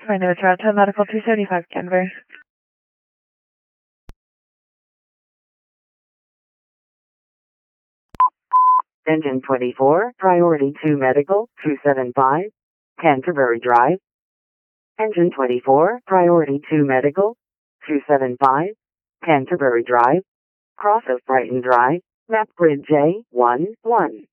My name is Toronto Medical 275 Denver. Engine 24, Priority 2 Medical, 275, Canterbury Drive. Engine 24, Priority 2 Medical, 275, Canterbury Drive. Cross of Brighton Drive, map grid J11.